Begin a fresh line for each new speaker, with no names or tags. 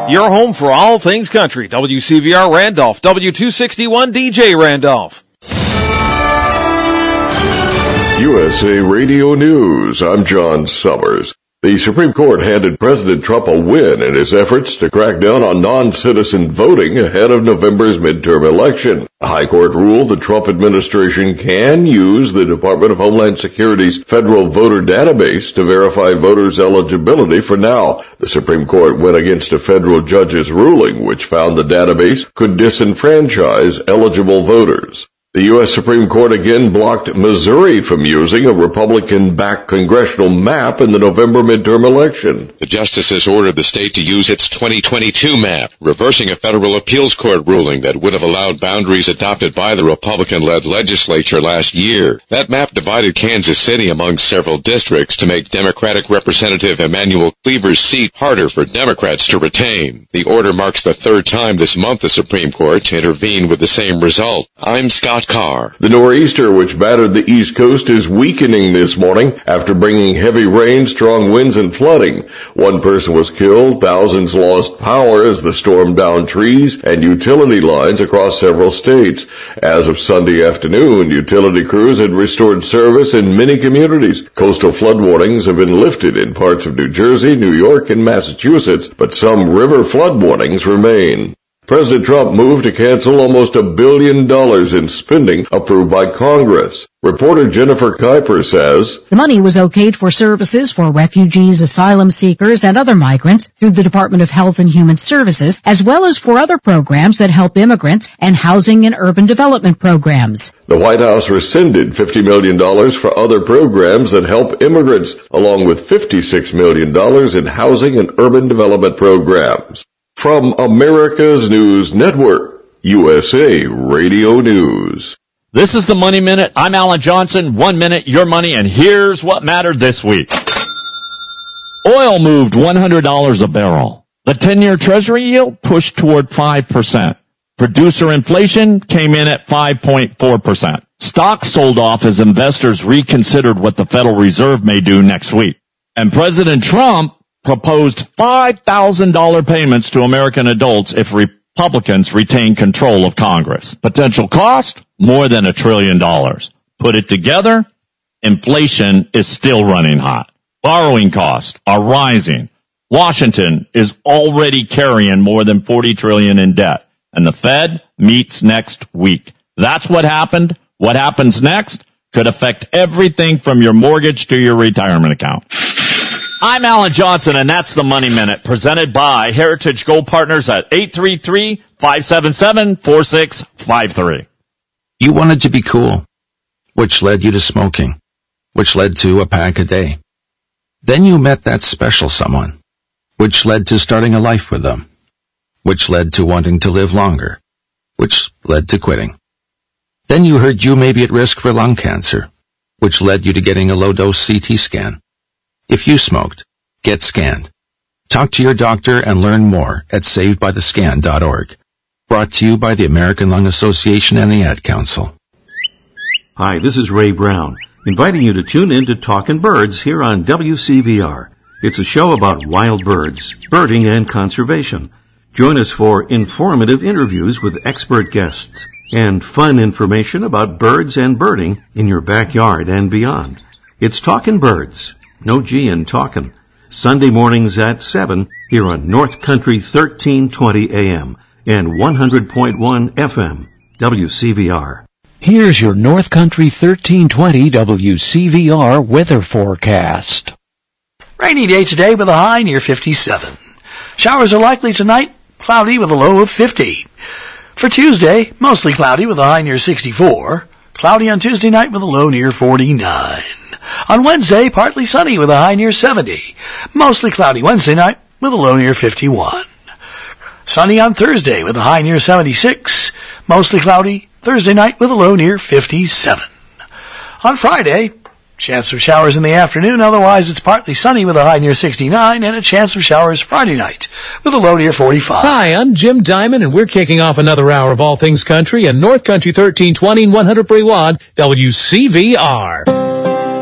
Your home for all things country. WCVR Randolph, W261 DJ Randolph.
USA Radio News. I'm John Summers. The Supreme Court handed President Trump a win in his efforts to crack down on non-citizen voting ahead of November's midterm election. The High Court ruled the Trump administration can use the Department of Homeland Security's federal voter database to verify voters' eligibility for now. The Supreme Court went against a federal judge's ruling, which found the database could disenfranchise eligible voters. The U.S. Supreme Court again blocked Missouri from using a Republican-backed congressional map in the November midterm election.
The justices ordered the state to use its 2022 map, reversing a federal appeals court ruling that would have allowed boundaries adopted by the Republican-led legislature last year. That map divided Kansas City among several districts to make Democratic Representative Emanuel Cleaver's seat harder for Democrats to retain. The order marks the third time this month the Supreme Court intervened with the same result. I'm Scott Carr.
The nor'easter, which battered the East Coast, is weakening this morning after bringing heavy rain, strong winds, and flooding. One person was killed, thousands lost power as the storm downed trees and utility lines across several states. As of Sunday afternoon, utility crews had restored service in many communities. Coastal flood warnings have been lifted in parts of New Jersey, New York, and Massachusetts, but some river flood warnings remain. President Trump moved to cancel almost $1 billion in spending approved by Congress. Reporter Jennifer Kuiper says,
the money was okayed for services for refugees, asylum seekers, and other migrants through the Department of Health and Human Services, as well as for other programs that help immigrants and housing and urban development programs.
The White House rescinded $50 million for other programs that help immigrants, along with $56 million in housing and urban development programs. From America's News Network, USA Radio News.
This is the Money Minute. I'm Alan Johnson. 1 minute, your money, and here's what mattered this week. Oil moved $100 a barrel. The 10-year Treasury yield pushed toward 5%. Producer inflation came in at 5.4%. Stocks sold off as investors reconsidered what the Federal Reserve may do next week. And President Trump proposed $5,000 payments to American adults if Republicans retain control of Congress. Potential cost? More than $1 trillion. Put it together, inflation is still running hot. Borrowing costs are rising. Washington is already carrying more than $40 trillion in debt, and the Fed meets next week. That's what happened. What happens next could affect everything from your mortgage to your retirement account. I'm Alan Johnson, and that's the Money Minute, presented by Heritage Gold Partners at 833-577-4653.
You wanted to be cool, which led you to smoking, which led to a pack a day. Then you met that special someone, which led to starting a life with them, which led to wanting to live longer, which led to quitting. Then you heard you may be at risk for lung cancer, which led you to getting a low-dose CT scan. If you smoked, get scanned. Talk to your doctor and learn more at savedbythescan.org. Brought to you by the American Lung Association and the Ad Council.
Hi, this is Ray Brown, inviting you to tune in to Talkin' Birds here on WCVR. It's a show about wild birds, birding, and conservation. Join us for informative interviews with expert guests and fun information about birds and birding in your backyard and beyond. It's Talkin' Birds. No G in talkin'. Sunday mornings at 7 here on North Country 1320 AM and 100.1 FM, WCVR.
Here's your North Country 1320 WCVR weather forecast.
Rainy day today with a high near 57. Showers are likely tonight, cloudy with a low of 50. For Tuesday, mostly cloudy with a high near 64. Cloudy on Tuesday night with a low near 49. On Wednesday, partly sunny with a high near 70. Mostly cloudy Wednesday night with a low near 51. Sunny on Thursday with a high near 76. Mostly cloudy Thursday night with a low near 57. On Friday, chance of showers in the afternoon. Otherwise, it's partly sunny with a high near 69 and a chance of showers Friday night with a low near 45.
Hi, I'm Jim Diamond, and we're kicking off another hour of all things country and North Country 1320 and 100 Brewad, WCVR.